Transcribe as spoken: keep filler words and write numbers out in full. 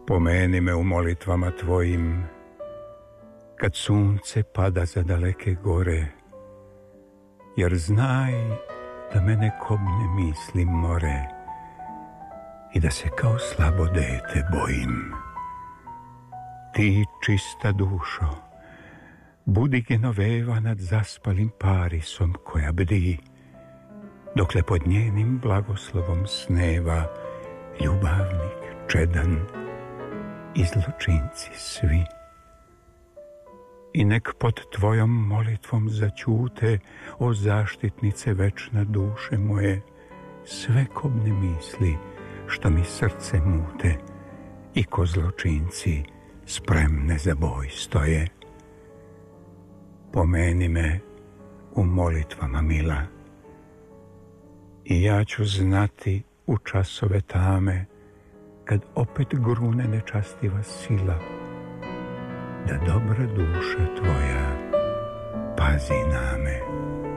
Pomeni me u molitvama tvojim, kad sunce pada za daleke gore, jer znaj da mene kobne misli more i da se kao slabo dete bojim. Ti, čista dušo, budi Genoveva nad zaspalim Parisom koja bdi, dokle pod njenim blagoslovom sneva ljubavnik čedan i zločinci svi. I nek pod tvojom molitvom začute, o zaštitnice večna duše moje, sve kobne misli što mi srce mute i ko zločinci spremne za boj stoje. Pomeni me u molitvama mila i ja ću znati u časove tame, kad opet grune nečastiva sila, da dobra duša tvoja pazi na me.